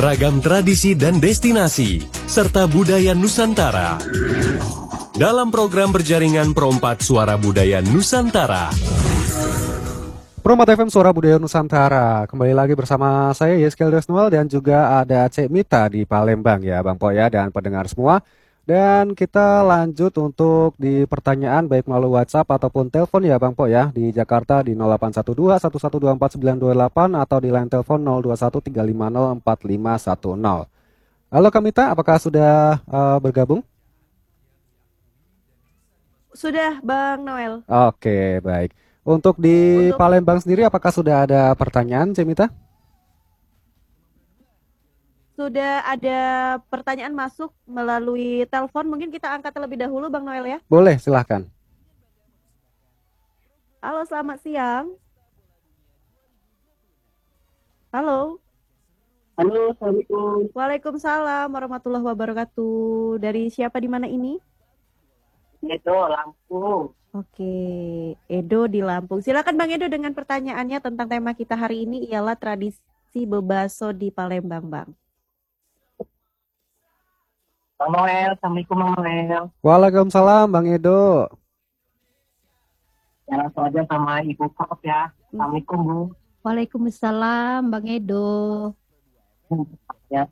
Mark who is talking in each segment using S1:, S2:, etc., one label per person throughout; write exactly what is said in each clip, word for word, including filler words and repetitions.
S1: ragam tradisi dan destinasi, serta budaya Nusantara. Dalam program berjaringan Pro empat Suara Budaya Nusantara.
S2: Pro empat F M Suara Budaya Nusantara. Kembali lagi bersama saya Yeskel Desnual dan juga ada Cek Mita di Palembang ya Bang Po ya dan pendengar semua. Dan kita lanjut untuk di pertanyaan baik melalui WhatsApp ataupun telepon ya Bang Po ya di Jakarta di nol delapan satu dua satu satu dua empat sembilan dua delapan atau di line telepon nol dua satu tiga lima nol empat lima satu nol. Halo Kak Mita, apakah sudah uh, bergabung?
S3: Sudah Bang Noel.
S2: Oke, baik. Untuk di untuk... Palembang sendiri apakah sudah ada pertanyaan Cek Mita?
S3: Sudah ada pertanyaan masuk melalui telepon, mungkin kita angkat terlebih dahulu Bang Noel ya?
S2: Boleh, silahkan.
S3: Halo, selamat siang. Halo.
S4: Halo, Assalamualaikum.
S3: Waalaikumsalam warahmatullahi wabarakatuh. Dari siapa di mana ini?
S4: Edo, Lampung.
S3: Oke, Edo di Lampung. Silakan Bang Edo dengan pertanyaannya tentang tema kita hari ini ialah tradisi bebaso di Palembang, Bang.
S4: Bang Noel, Assalamualaikum Bang Noel.
S2: Waalaikumsalam Bang Edo.
S4: Ya langsung aja sama Ibu Kop ya. Assalamualaikum Bu.
S3: Waalaikumsalam Bang Edo.
S4: Ya.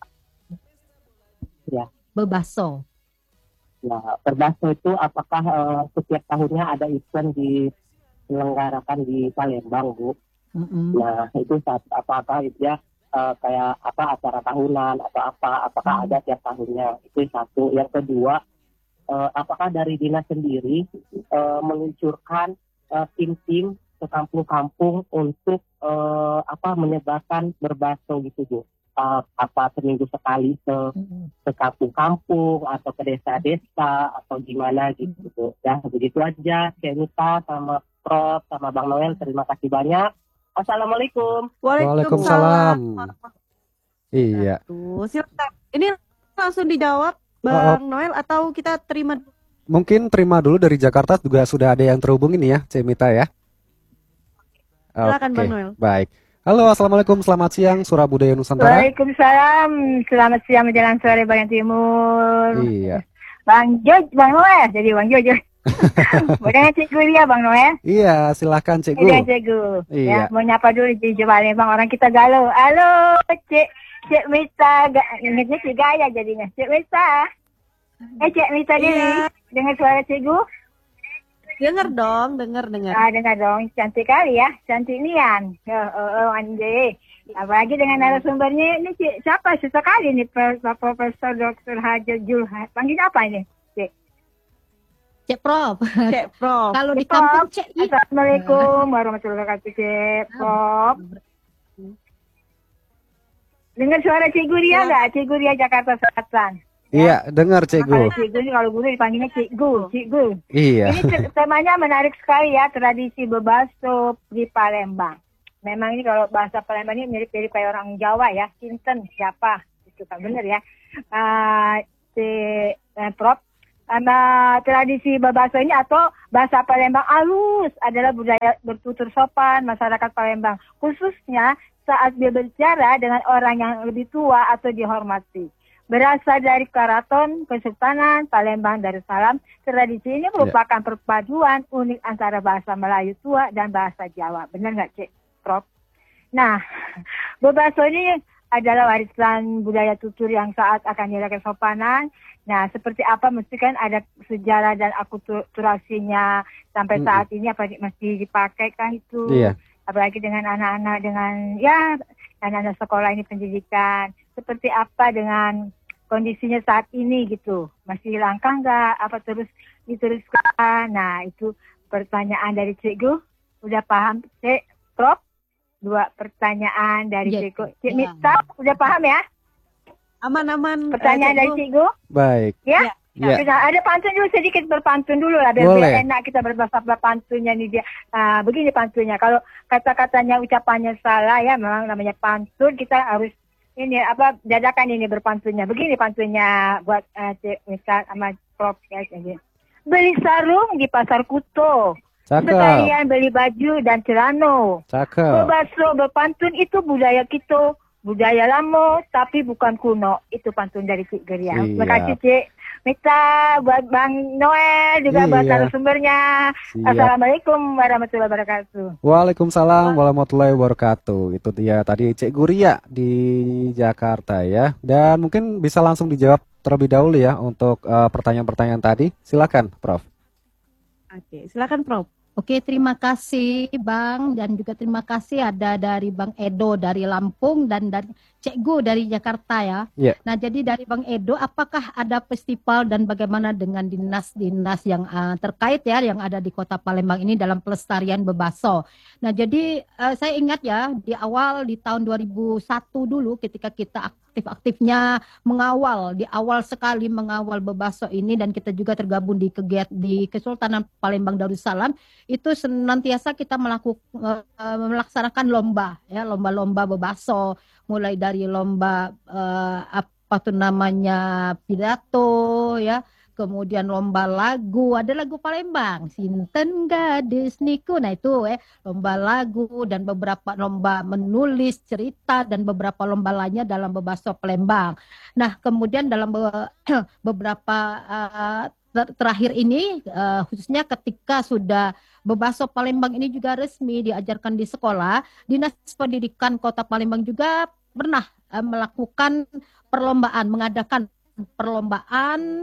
S4: Ya.
S3: Bebaso.
S4: Ya, berbaso itu apakah uh, setiap tahunnya ada event diselenggarakan di Palembang Bu?
S3: Mm-hmm.
S4: Nah itu saat apakah itu ya? Uh, kayak apa acara tahunan atau apa apakah hmm. ada tiap tahunnya, itu satu. Yang kedua, uh, apakah dari dinas sendiri uh, meluncurkan uh, tim-tim ke kampung-kampung untuk uh, apa menyebarkan berbaso gitu Bu, uh, apa seminggu sekali ke ke kampung-kampung atau ke desa-desa atau gimana gitu Bu. Ya begitu aja. Kenita sama Prof sama Bang Noel, terima kasih banyak. Assalamualaikum.
S2: Waalaikumsalam. Iya.
S3: Tuh, silakan. Ini langsung dijawab Bang oh, oh. Noel atau kita terima?
S2: Mungkin terima dulu dari Jakarta juga sudah ada yang terhubung ini ya, Cek Mita ya.
S3: Silakan
S2: Oke,
S3: Bang Noel.
S2: Baik. Halo, assalamualaikum, selamat siang, Suara Budaya Nusantara.
S5: Waalaikumsalam, selamat siang menjelang sore bagian timur.
S2: Iya.
S5: Bang Joj, Bang Noel, jadi Bang Joj. Boleh Cikgu dia Bang Noel?
S2: Iya, silahkan Cikgu.
S5: Iya Cikgu.
S2: Iya.
S5: Ya, mau nyapa dulu di Palembang, orang kita galau. Halo Cik, Cik Mita, ingatnya Cik Gaya jadinya. Cik Mita. Eh Cik Mita diri, iya. Dengar suara Cikgu?
S3: Dengar dong, dengar dengar.
S5: Ah, dengar dong, cantik kali ya, cantik nian. Oh, oh, oh anjay. Apalagi dengan narasumbernya ini Cik, siapa sesekali nih Profesor Doktor Hajar Julha. Panggil apa ini? Cik.
S3: Cek Prof. Cek Prof. Kalau di
S5: Cek
S3: kampung
S5: Prof.
S3: Cek.
S5: Assalamualaikum warahmatullahi wabarakatuh Cek Prof. Dengar suara Cikgu Ria nggak? Ya. Cikgu Ria Jakarta Selatan.
S2: Iya, ya. Dengar Cikgu.
S5: Kalau Cikgu ini kalau guru dipanggilnya Cikgu, Cikgu.
S2: Iya.
S5: Ini temanya menarik sekali ya, tradisi bebaso di Palembang. Memang ini kalau bahasa Palembang ini mirip-mirip kayak orang Jawa ya. Kinten siapa? Itu kan benar ya. Uh, si eh, Prof. Karena tradisi bebaso ini atau bahasa Palembang alus adalah budaya bertutur sopan masyarakat Palembang. Khususnya saat dia berbicara dengan orang yang lebih tua atau dihormati. Berasal dari Keraton Kesultanan Palembang Darussalam, tradisi ini merupakan perpaduan unik antara bahasa Melayu tua dan bahasa Jawa. Benar nggak Cik Prof? Nah, bebaso ini adalah warisan budaya tutur yang saat akan dilakukan kesopanan. Nah, seperti apa mesti kan ada sejarah dan akulturasinya sampai mm-hmm. saat ini apa masih dipakai kan itu.
S2: Iya.
S5: Apalagi dengan anak-anak dengan ya anak-anak sekolah ini pendidikan. Seperti apa dengan kondisinya saat ini gitu. Masih langkah nggak? Apa terus diteruskan? Nah, itu pertanyaan dari Cikgu. Udah paham Cik Prof? Dua pertanyaan dari ya, Cikgu. Cik ya. Mita, udah paham ya?
S3: Aman-aman.
S5: Pertanyaan uh, dari Cikgu.
S2: Baik.
S5: Ya? Ya. Ya. Ada pantun dulu, sedikit berpantun dulu lah. Biar, biar enak kita berbahasa pantunnya nih dia. Nah, begini pantunnya. Kalau kata-katanya ucapannya salah ya, memang namanya pantun. Kita harus ini apa dadakan ini berpantunnya. Begini pantunnya buat uh, Cik Mita sama Prof. Ya, beli sarung di pasar Kuto.
S2: Cakep.
S5: Sekalian beli baju dan celano.
S2: Cakep.
S5: Bebaso berpantun itu budaya kita. budaya lama tapi bukan kuno. Itu pantun dari Cik Geria. Terima
S2: Siap.
S5: kasih Cik Mita, buat Bang Noel juga buat
S2: Iya.
S5: narasumbernya.
S2: Siap.
S5: Assalamualaikum warahmatullahi wabarakatuh.
S2: Waalaikumsalam warahmatullahi wabarakatuh. Itu dia tadi Cik Guria di Jakarta ya. Dan mungkin bisa langsung dijawab terlebih dahulu ya untuk eh, pertanyaan-pertanyaan tadi. Silakan, Prof.
S3: Oke, silakan Prof.
S6: Oke, terima kasih Bang, dan juga terima kasih ada dari Bang Edo dari Lampung dan dari Cikgu dari Jakarta ya.
S2: Iya.
S6: Nah, jadi dari Bang Edo, apakah ada festival dan bagaimana dengan dinas-dinas yang uh, terkait ya yang ada di Kota Palembang ini dalam pelestarian bebaso. Nah, jadi uh, saya ingat ya di awal di tahun dua ribu satu dulu ketika kita aktif-aktifnya mengawal di awal sekali mengawal bebaso ini dan kita juga tergabung di kegiatan di Kesultanan Palembang Darussalam, itu senantiasa kita melakukan uh, melaksanakan lomba ya, lomba-lomba bebaso, mulai dari lomba uh, apa tuh namanya pidato ya, kemudian lomba lagu, ada lagu Palembang, Sinten Gadis Niku, nah itu eh lomba lagu dan beberapa lomba menulis cerita dan beberapa lomba lainnya dalam bebaso Palembang. Nah, kemudian dalam be- beberapa uh, ter- terakhir ini uh, khususnya ketika sudah bebaso Palembang ini juga resmi diajarkan di sekolah, Dinas Pendidikan Kota Palembang juga pernah uh, melakukan perlombaan, mengadakan perlombaan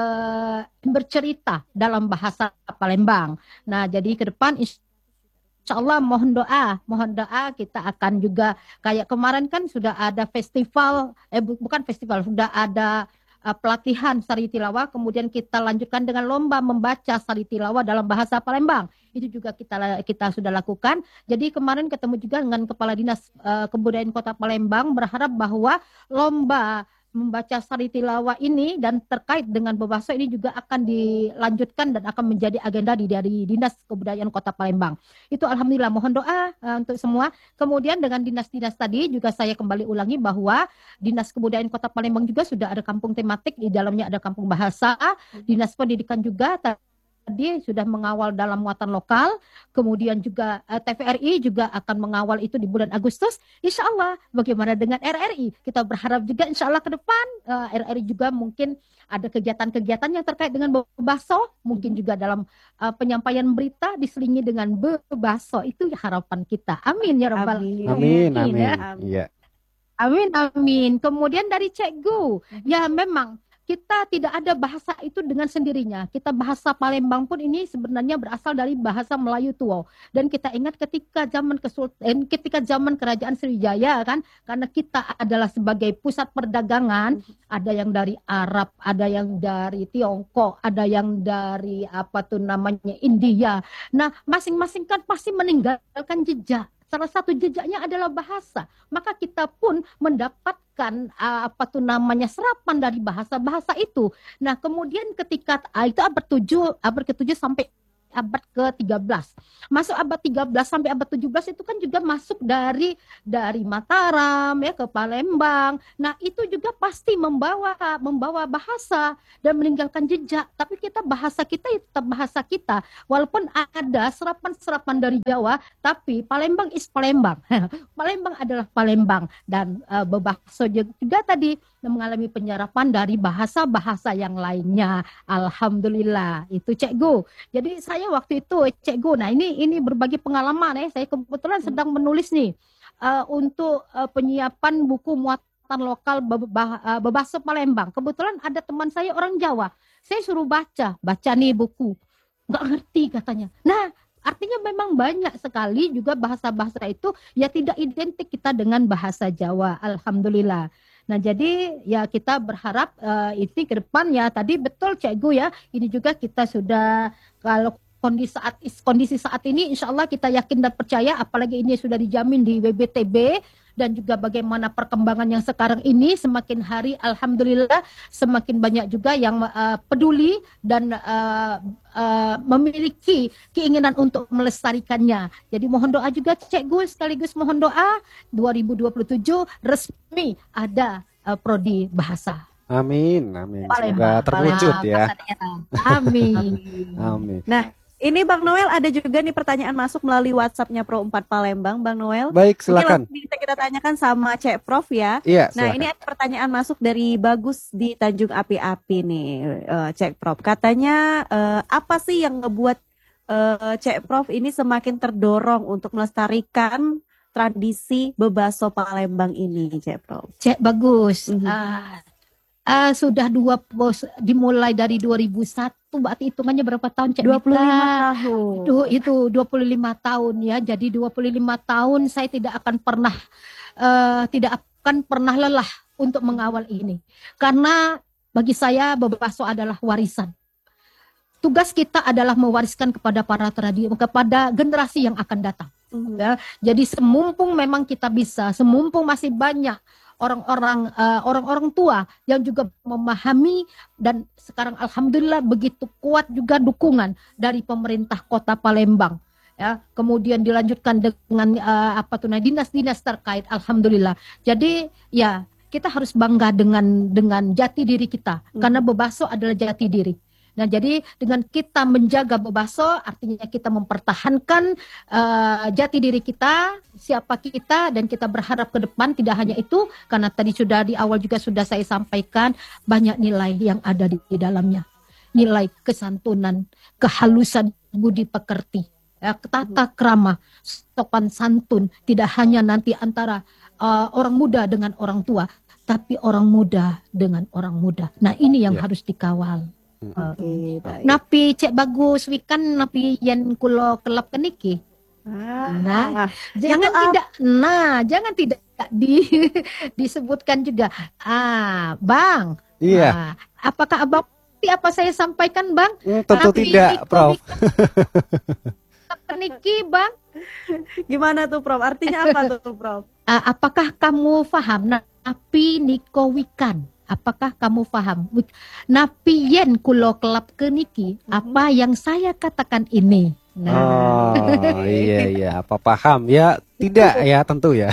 S6: uh, bercerita dalam bahasa Palembang. Nah, jadi ke depan insya Allah mohon doa, mohon doa kita akan juga kayak kemarin kan sudah ada festival, eh bu- bukan festival, sudah ada uh, pelatihan sari tilawah, kemudian kita lanjutkan dengan lomba membaca sari tilawah dalam bahasa Palembang. Itu juga kita kita sudah lakukan. Jadi kemarin ketemu juga dengan Kepala Dinas uh, Kebudayaan Kota Palembang, berharap bahwa lomba membaca sari tilawah ini dan terkait dengan bebaso ini juga akan dilanjutkan dan akan menjadi agenda di dari Dinas Kebudayaan Kota Palembang. Itu alhamdulillah, mohon doa uh, untuk semua. Kemudian dengan dinas-dinas tadi juga saya kembali ulangi bahwa Dinas Kebudayaan Kota Palembang juga sudah ada kampung tematik, di dalamnya ada kampung bahasa. Dinas Pendidikan juga tadi sudah mengawal dalam muatan lokal, kemudian juga uh, T V R I juga akan mengawal itu di bulan Agustus. Insya Allah, bagaimana dengan R R I? Kita berharap juga insya Allah ke depan uh, R R I juga mungkin ada kegiatan-kegiatan yang terkait dengan bebaso, mungkin juga dalam uh, penyampaian berita diselingi dengan bebaso. Itu harapan kita. Amin ya rabbal
S3: Amin.
S2: Amin,
S6: alamin,
S2: amin.
S6: ya.
S2: Iya.
S6: Amin, amin. Kemudian dari Cikgu, ya memang kita tidak ada bahasa itu dengan sendirinya. Kita bahasa Palembang pun ini sebenarnya berasal dari bahasa Melayu tua. Dan kita ingat ketika zaman kesultanan, ketika zaman Kerajaan Sriwijaya kan, karena kita adalah sebagai pusat perdagangan, ada yang dari Arab, ada yang dari Tiongkok, ada yang dari apa tuh namanya India. Nah, masing-masing kan pasti meninggalkan jejak. Salah satu jejaknya adalah bahasa. Maka kita pun mendapatkan uh, apa tuh namanya serapan dari bahasa-bahasa itu. Nah, kemudian ketika uh, itu abad tujuh, abad ketujuh sampai abad ke tiga belas. Masuk abad tiga belas sampai abad tujuh belas itu kan juga masuk dari dari Mataram ya ke Palembang. Nah, itu juga pasti membawa membawa bahasa dan meninggalkan jejak. Tapi kita bahasa kita itu tetap bahasa kita. Walaupun ada serapan-serapan dari Jawa, tapi Palembang is Palembang. Palembang adalah Palembang dan uh, bebaso juga tadi mengalami penyerapan dari bahasa-bahasa yang lainnya. Alhamdulillah. Itu Cikgu. Jadi saya waktu itu Cikgu, nah ini ini berbagi pengalaman ya. Saya kebetulan sedang menulis nih uh, untuk uh, penyiapan buku muatan lokal be- be- uh, bebaso Palembang. Kebetulan ada teman saya orang Jawa. Saya suruh baca, baca nih buku. Nggak ngerti katanya. Nah, artinya memang banyak sekali juga bahasa-bahasa itu ya tidak identik kita dengan bahasa Jawa. Alhamdulillah. Nah, jadi ya kita berharap uh, itu ke depan ya tadi betul Cikgu ya. Ini juga kita sudah kalau kondisi saat kondisi saat ini insya Allah kita yakin dan percaya, apalagi ini sudah dijamin di W B T B dan juga bagaimana perkembangan yang sekarang ini semakin hari alhamdulillah semakin banyak juga yang uh, peduli dan uh, uh, memiliki keinginan untuk melestarikannya. Jadi mohon doa juga Cikgu, sekaligus mohon doa dua ribu dua puluh tujuh resmi ada uh, prodi bahasa.
S2: Amin, amin. Semoga
S6: Palembang,
S2: terwujud
S6: Palembang,
S2: ya.
S6: bahasa daerah. Amin.
S2: Amin.
S3: Nah, Ini Bang Noel ada juga nih pertanyaan masuk melalui WhatsApp-nya Pro empat Palembang, Bang Noel.
S2: Baik,
S3: Mungkin
S2: silakan.
S3: langsung bisa kita tanyakan sama Cek Prof ya.
S2: Iya,
S3: Nah,
S2: silakan.
S3: ini ada pertanyaan masuk dari Bagus di Tanjung Api-Api nih, eh, Cek Prof. Katanya eh, apa sih yang ngebuat eh, Cek Prof ini semakin terdorong untuk melestarikan tradisi bebaso Palembang ini, Cek Prof?
S6: Cek bagus.
S3: Mhm.
S6: Ah, ah, sudah dua pos dimulai dari dua ribu satu, berarti hitungannya berapa tahun, Cek
S3: dua puluh lima
S6: Mita?
S3: tahun.
S6: Itu itu dua puluh lima tahun ya. Jadi dua puluh lima tahun saya tidak akan pernah eh, tidak akan pernah lelah untuk mengawal ini. Karena bagi saya bebaso adalah warisan. Tugas kita adalah mewariskan kepada para tradisi, kepada generasi yang akan datang.
S3: Mhm.
S6: Ya, jadi semumpung memang kita bisa, semumpung masih banyak orang-orang eh, orang-orang tua yang juga memahami, dan sekarang alhamdulillah begitu kuat juga dukungan dari pemerintah Kota Palembang. Ya, kemudian dilanjutkan dengan eh, apa tuh nah, dinas-dinas terkait, alhamdulillah. Jadi ya kita harus bangga dengan dengan jati diri kita, karena bebaso adalah jati diri. Nah, jadi dengan kita menjaga bebaso, artinya kita mempertahankan uh, jati diri kita, siapa kita, dan kita berharap ke depan. Tidak hanya itu, karena tadi sudah di awal juga sudah saya sampaikan, banyak nilai yang ada di, di dalamnya. Nilai kesantunan, kehalusan budi pekerti, ya, tata krama, sopan santun, tidak hanya nanti antara uh, orang muda dengan orang tua, tapi orang muda dengan orang muda. Nah, ini yang
S2: Ya.
S6: harus dikawal.
S3: Oke, baik.
S6: Napi cek bagus wikan napi yen kulo kelap keniki.
S3: Ah,
S6: Nah,
S3: ah.
S6: jangan
S3: Itu apa?
S6: tidak nah, jangan tidak di disebutkan juga. Ah, Bang.
S2: Iya.
S6: Ah, apakah Abang ngerti apa saya sampaikan, Bang?
S2: Hmm, tentu
S6: Napi
S2: tidak,
S6: Niko
S2: Prof.
S6: wikan kelap keniki, Bang.
S3: Gimana tuh Prof? Artinya apa tuh Prof?
S6: Ah, apakah kamu paham? Napi Niko wikan. Apakah kamu paham? Wik- Napi yen kulo kelap keniki, apa yang saya katakan ini. Nah,
S2: Oh, iya iya, apa paham ya? Tidak ya, tentu ya.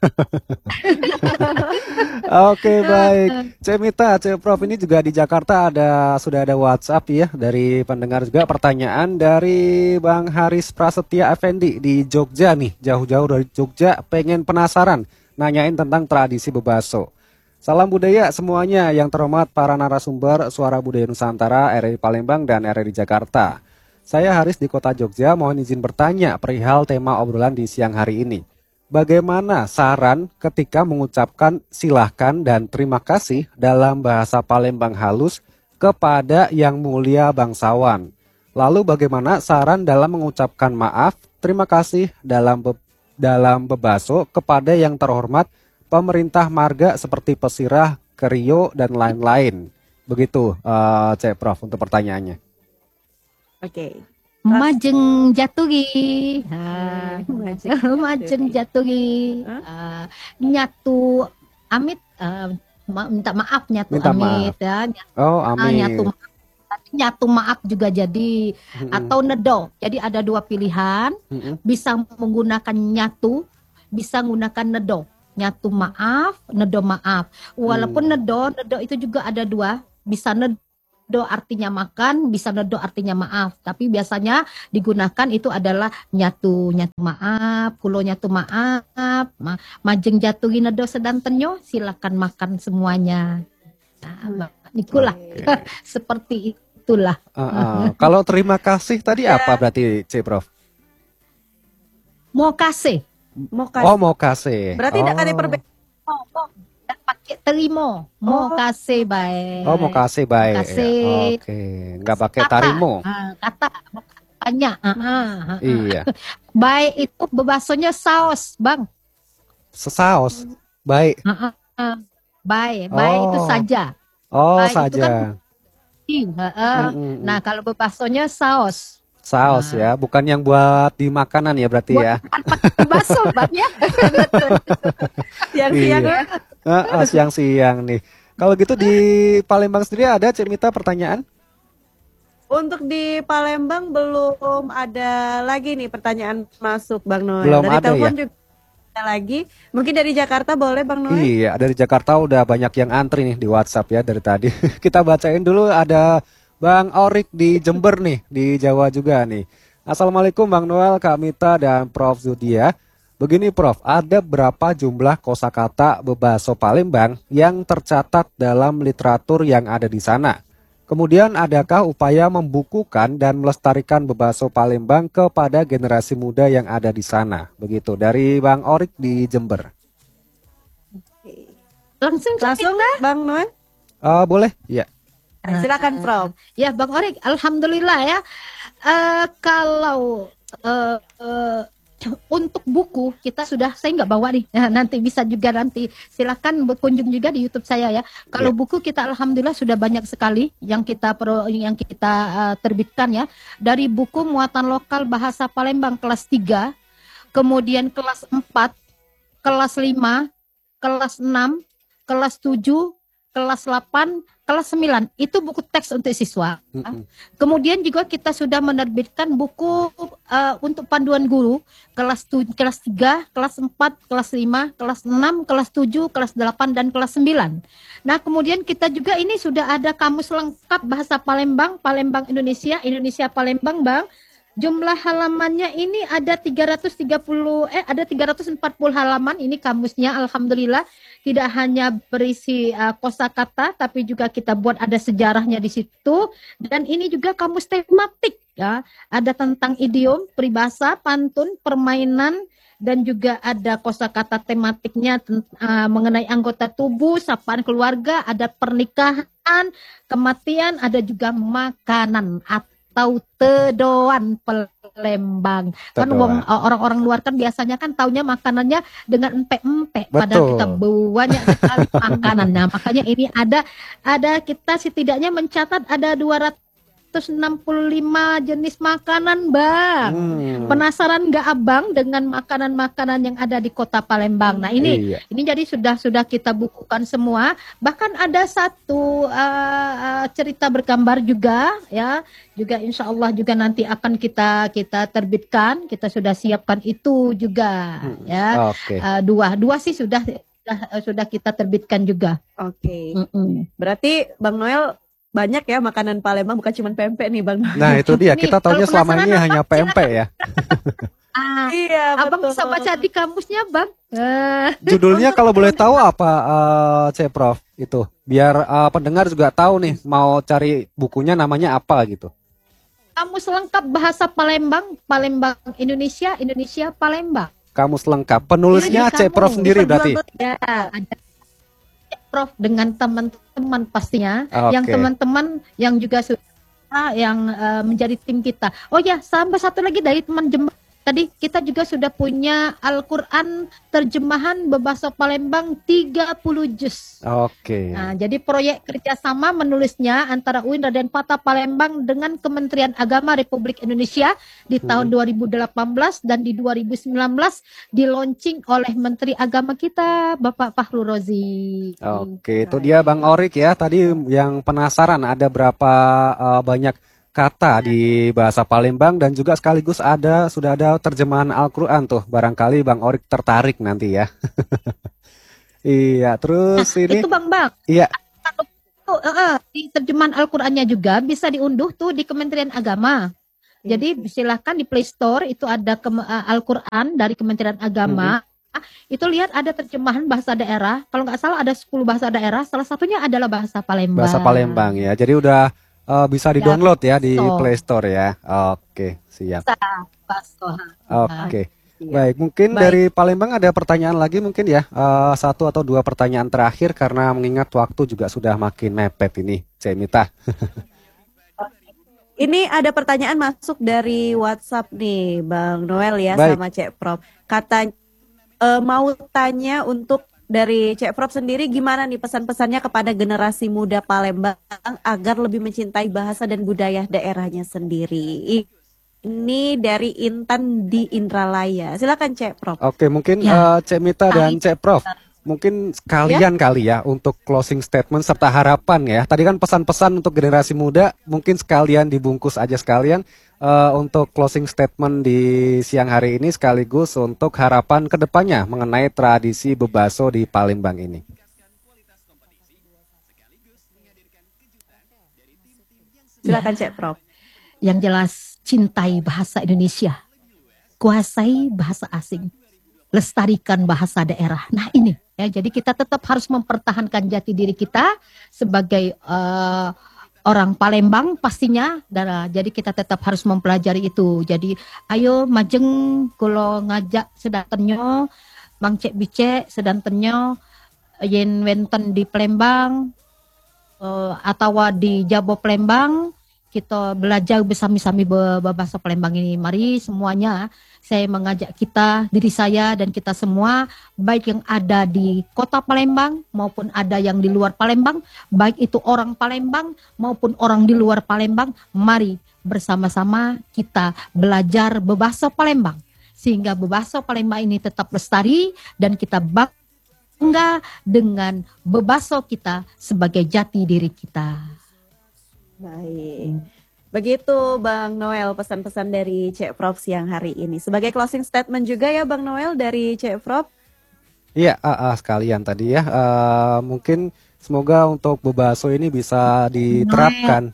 S2: Oke, baik. Cek Mita, Cek Prof, ini juga di Jakarta ada sudah ada WhatsApp ya dari pendengar juga, pertanyaan dari Bang Haris Prasetya Effendi di Jogja nih, jauh-jauh dari Jogja, pengen penasaran nanyain tentang tradisi bebaso. Salam budaya semuanya yang terhormat para narasumber Suara Budaya Nusantara R R I Palembang dan R R I Jakarta. Saya Haris di kota Jogja, mohon izin bertanya perihal tema obrolan di siang hari ini. Bagaimana saran ketika mengucapkan silahkan dan terima kasih dalam bahasa Palembang halus kepada yang mulia bangsawan? Lalu bagaimana saran dalam mengucapkan maaf, terima kasih dalam be dalam bebaso kepada yang terhormat pemerintah marga seperti Pesirah, Kerio, dan lain-lain. Begitu, uh, Cek Prof, untuk pertanyaannya.
S3: Oke.
S6: majeng jatuhi. Ah,
S3: Majeng
S6: majeng jatuhi.
S3: Hah?
S6: Ah, nyatu amit, ah, ma- minta maaf nyatu
S2: Minta
S6: amit ya.
S2: Oh,
S6: Ah,
S2: amin.
S6: nyatu maaf. Tapi nyatu maaf juga jadi,
S2: Mm-mm.
S6: atau nedo. Jadi ada dua pilihan,
S2: Mm-mm.
S6: bisa menggunakan nyatu, bisa menggunakan nedo. Nyatu maaf, nedo maaf. Walaupun
S2: Hmm.
S6: nedo, nedo itu juga ada dua. Bisa nedo artinya makan, bisa nedo artinya maaf. Tapi biasanya digunakan itu adalah nyatu, nyatu maaf, kulo nyatu maaf, ma- majeng jatuhi nedo sedantenyo, silakan makan semuanya. Nah, ikulah
S2: Oke.
S6: seperti itulah.
S2: Uh-uh. Kalau terima kasih tadi apa berarti, Cek Prof?
S6: Mau kasih,
S3: Mau kasih.
S2: Oh, mau kasih.
S3: Berarti
S2: oh.
S3: tidak ada perbedaan.
S6: mau, mau, dan pakai terimo, mau
S3: Oh.
S6: kasih baik.
S2: Oh, mau kasih baik.
S6: Kasih.
S2: Oke, nggak pakai
S6: Kata.
S2: tarimo.
S6: Ah, kata tanya. Ah, ah, ah.
S2: Iya.
S6: Baik itu bebasonya saus, Bang.
S2: Sesaus. Baik.
S6: Ah, ah, ah. Baik, baik itu
S2: Oh.
S6: saja.
S2: Oh,
S6: Baik itu
S2: saja.
S6: kan- Ih, ah, ah.
S2: Mm-mm.
S6: Nah, kalau bebasonya saus.
S2: Saus ya, bukan yang buat di makanan ya berarti
S6: Buat
S2: ya.
S6: Bakso, Bang ya.
S3: Siang-siang
S2: Iya.
S3: ya.
S2: Ah, ah, siang-siang nih. Kalau gitu di Palembang sendiri ada, Cek Mita, pertanyaan?
S3: Untuk di Palembang belum ada lagi nih pertanyaan masuk Bang Noel.
S2: Belum
S3: dari
S2: ada
S3: telepon
S2: ya?
S3: juga ada lagi. Mungkin dari Jakarta boleh Bang Noel?
S2: Iya, dari Jakarta udah banyak yang antri nih di WhatsApp ya dari tadi. Kita bacain dulu, ada Bang Orik di Jember nih, di Jawa juga nih. Assalamualaikum Bang Noel, Kak Mita, dan Prof Zudia. Begini Prof, ada berapa jumlah kosakata Bebaso Palembang yang tercatat dalam literatur yang ada di sana? Kemudian adakah upaya membukukan dan melestarikan Bebaso Palembang kepada generasi muda yang ada di sana? Begitu, dari Bang Orik di Jember.
S6: Langsung
S3: Langsung Bang Noel.
S2: Uh, boleh? Ya.
S3: Silakan Prof.
S6: Ya Bang Orik, alhamdulillah ya. Eh, kalau eh, eh, untuk buku kita sudah, saya nggak bawa nih. Nah, nanti bisa juga nanti silakan berkunjung juga di YouTube saya ya. Kalau
S2: Ya.
S6: buku kita alhamdulillah sudah banyak sekali yang kita pro, yang kita uh, terbitkan ya. Dari buku muatan lokal bahasa Palembang kelas tiga, kemudian kelas empat, kelas lima, kelas enam, kelas tujuh, kelas delapan, kelas sembilan. Itu buku teks untuk siswa.
S2: Mm-mm.
S6: Kemudian juga kita sudah menerbitkan buku uh, untuk panduan guru kelas tu, kelas tiga, kelas empat, kelas lima, kelas enam, kelas tujuh, kelas delapan dan kelas sembilan. Nah, kemudian kita juga ini sudah ada kamus lengkap bahasa Palembang, Palembang Indonesia, Indonesia Palembang, Bang. Jumlah halamannya ini ada tiga ratus tiga puluh eh ada tiga ratus empat puluh halaman ini kamusnya, alhamdulillah. Tidak hanya berisi uh, kosakata tapi juga kita buat ada sejarahnya di situ, dan ini juga kamus tematik ya. Ada tentang idiom, peribahasa, pantun, permainan, dan juga ada kosakata tematiknya uh, mengenai anggota tubuh, sapaan keluarga, ada pernikahan, kematian, ada juga makanan atau tedoan Palembang. Kan
S2: Tedoan.
S6: wong- orang-orang luar kan biasanya kan taunya makanannya dengan empek-empek, padahal
S2: Betul.
S6: kita banyak sekali makanannya. Makanya ini ada ada kita setidaknya mencatat ada dua ratus enam puluh lima jenis makanan, Bang.
S2: Hmm.
S6: Penasaran nggak Abang dengan makanan-makanan yang ada di kota Palembang? Nah ini
S2: Iya.
S6: ini jadi sudah sudah kita bukukan semua. Bahkan ada satu uh, uh, cerita bergambar juga ya, juga insya Allah juga nanti akan kita kita terbitkan. Kita sudah siapkan itu juga
S2: Hmm.
S6: ya.
S2: Oke.
S6: Uh, dua dua sih sudah sudah, sudah kita terbitkan juga.
S3: Oke.
S6: Mm-mm.
S3: Berarti Bang Noel banyak ya makanan Palembang, bukan cuma pempek nih Bang Noel.
S2: Nah itu dia,
S6: Ini
S2: kita taunya
S6: kalau
S2: selama
S6: penasaran
S2: ini
S6: apa,
S2: hanya pempek ya.
S6: Ah,
S3: Iya,
S6: Abang
S3: betul.
S6: bisa baca di kamusnya, Bang. Eh,
S2: Judulnya kalau boleh tahu apa, eh, C Prof itu, biar eh, pendengar juga tahu nih mau cari bukunya namanya apa gitu.
S6: kamus lengkap bahasa Palembang, Palembang Indonesia, Indonesia Palembang.
S2: Kamus lengkap. Penulisnya
S6: Ini
S2: C Prof
S6: kamu,
S2: sendiri berarti.
S3: Ya.
S6: Ada Prof dengan teman-teman pastinya,
S2: Oke.
S6: yang teman-teman yang juga sudah yang eh, menjadi tim kita. Oh ya, sampai satu lagi dari teman Jember. Tadi kita juga sudah punya Al-Quran terjemahan berbahasa Palembang tiga puluh juz.
S2: Oke.
S6: Nah, jadi proyek kerjasama menulisnya antara U I N Raden Patah Palembang dengan Kementerian Agama Republik Indonesia di tahun dua ribu delapan belas dan di dua ribu sembilan belas di launching oleh Menteri Agama kita Bapak Fahru Rozi.
S2: Oke, itu dia Bang Orik ya. Tadi yang penasaran ada berapa eh, banyak kata di bahasa Palembang, dan juga sekaligus ada sudah ada terjemahan Al-Quran tuh. Barangkali Bang Orik tertarik nanti ya. Iya, terus ini
S6: Itu Bang Bang.
S2: iya.
S6: Tuh, eh, eh, di terjemahan Al-Qur'annya juga bisa diunduh tuh di Kementerian Agama. Jadi silahkan di Play Store itu ada ke, eh, Al-Qur'an dari Kementerian Agama. Itu lihat ada terjemahan bahasa daerah. Kalau nggak salah ada sepuluh bahasa daerah. Salah satunya adalah bahasa Palembang.
S2: Bahasa Palembang ya. Jadi udah eh, bisa di-download ya di
S6: Store.
S2: Play Store ya. Oke, siap.
S6: Bahasa.
S2: Oke.
S3: Iya.
S2: Baik, mungkin
S3: Baik.
S2: dari Palembang ada pertanyaan lagi mungkin ya. Eh, satu atau dua pertanyaan terakhir karena mengingat waktu juga sudah makin mepet ini, C Mita.
S3: Ini ada pertanyaan masuk dari WhatsApp nih, Bang Noel ya,
S2: Baik.
S3: sama Cek Prof. Kata eh, mau tanya untuk dari Cek Prof sendiri, gimana nih pesan-pesannya kepada generasi muda Palembang agar lebih mencintai bahasa dan budaya daerahnya sendiri. Ini dari Intan di Indralaya. Silakan Cek Prof.
S2: Oke, mungkin
S6: Ya.
S2: eh, C Mita dan C Prof, mungkin sekalian kali ya untuk closing statement serta harapan ya. Tadi kan pesan-pesan untuk generasi muda, mungkin sekalian dibungkus aja sekalian eh, untuk closing statement di siang hari ini, sekaligus untuk harapan kedepannya mengenai tradisi bebaso di Palembang ini.
S3: Silakan Cek Prof.
S6: Yang jelas cintai bahasa Indonesia, kuasai bahasa asing, lestarikan bahasa daerah. Nah ini ya, jadi kita tetap harus mempertahankan jati diri kita sebagai uh, orang Palembang pastinya. Dan, jadi kita tetap harus mempelajari itu. Jadi ayo majeng kalau ngajak sedantenyo, Mang Cek Bice sedantenyo yen wenten di Palembang uh, atau di Jabo Palembang, kita belajar bersama-sama bahasa Palembang ini. Mari semuanya, saya mengajak kita, diri saya dan kita semua, baik yang ada di kota Palembang maupun ada yang di luar Palembang, baik itu orang Palembang maupun orang di luar Palembang, mari bersama-sama kita belajar bahasa Palembang. Sehingga bahasa Palembang ini tetap lestari dan kita bangga dengan bahasa kita sebagai jati diri kita.
S3: Baik. Begitu Bang Noel pesan-pesan dari Cek Prof siang hari ini. Sebagai closing statement juga ya Bang Noel dari Cek Prof.
S2: Iya, uh, uh, sekalian tadi ya. Uh, mungkin semoga untuk bebaso ini bisa diterapkan.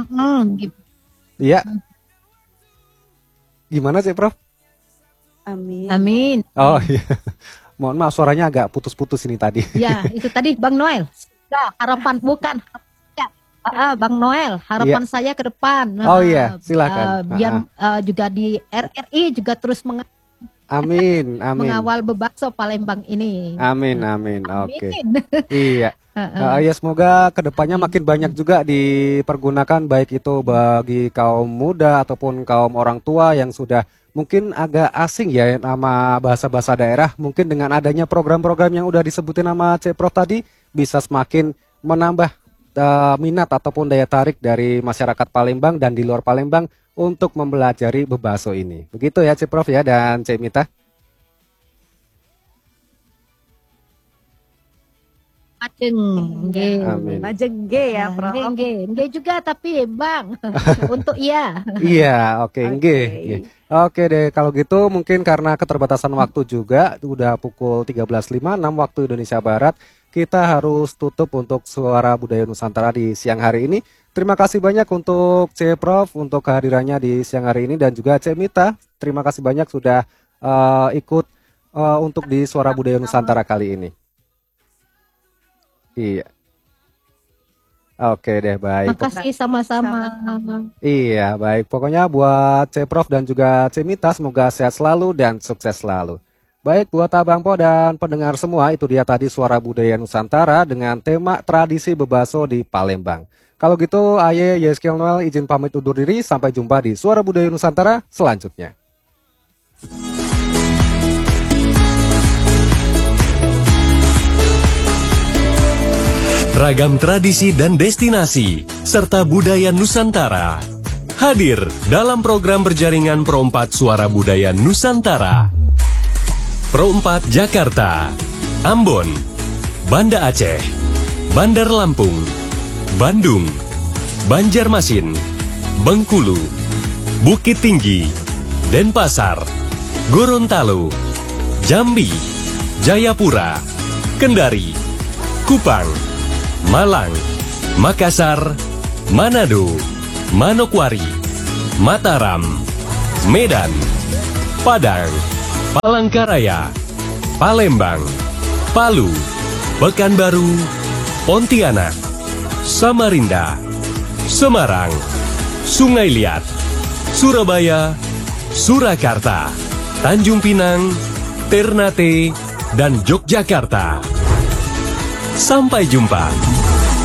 S2: Iya. Gimana sih Prof?
S3: Amin.
S6: Amin.
S2: Oh iya. Mohon maaf suaranya agak putus-putus ini tadi.
S6: Ya, itu tadi Bang Noel. Ya, harapan bukan. Ah, Bang Noel, harapan yeah. saya ke depan.
S2: Oh iya, silakan.
S6: Uh, biar uh, juga di R R I juga terus meng
S2: amin, amin.
S6: mengawal bebaso Palembang ini.
S2: Amin, amin. Oke. Okay. Iya. Uh, uh, ya semoga kedepannya makin banyak juga dipergunakan, baik itu bagi kaum muda ataupun kaum orang tua yang sudah mungkin agak asing ya nama bahasa-bahasa daerah. Mungkin dengan adanya program-program yang udah disebutin nama Cek Prof tadi bisa semakin menambah Uh, minat ataupun daya tarik dari masyarakat Palembang dan di luar Palembang untuk mempelajari bebaso ini. Begitu ya Cek Prof ya dan Cek Mita.
S6: Majeng,
S3: Majeng G ya Prof.
S6: Nge, nge juga tapi Bang untuk iya.
S2: Iya, oke, okay, nge. Oke deh, kalau gitu mungkin karena keterbatasan waktu juga, udah pukul tiga belas lima puluh enam waktu Indonesia Barat. Kita harus tutup untuk Suara Budaya Nusantara di siang hari ini. Terima kasih banyak untuk Cek Prof untuk kehadirannya di siang hari ini dan juga Cek Mita. Terima kasih banyak sudah uh, ikut uh, untuk di Suara Budaya Nusantara kali ini. Iya. Oke deh, baik.
S6: Terima kasih sama-sama.
S2: Iya, baik. Pokoknya buat Cek Prof dan juga Cek Mita semoga sehat selalu dan sukses selalu. Baik buat Abang Po dan pendengar semua, itu dia tadi Suara Budaya Nusantara dengan tema tradisi bebaso di Palembang. Kalau gitu, Aye Yeskel Noel izin pamit undur diri, sampai jumpa di Suara Budaya Nusantara selanjutnya.
S1: Ragam tradisi dan destinasi, serta budaya Nusantara. Hadir dalam program berjaringan Pro empat Suara Budaya Nusantara. Pro empat Jakarta, Ambon, Banda Aceh, Bandar Lampung, Bandung, Banjarmasin, Bengkulu, Bukit Tinggi, Denpasar, Gorontalo, Jambi, Jayapura, Kendari, Kupang, Malang, Makassar, Manado, Manokwari, Mataram, Medan, Padang, Palangkaraya, Palembang, Palu, Pekanbaru, Pontianak, Samarinda, Semarang, Sungai Liat, Surabaya, Surakarta, Tanjung Pinang, Ternate, dan Yogyakarta. Sampai jumpa.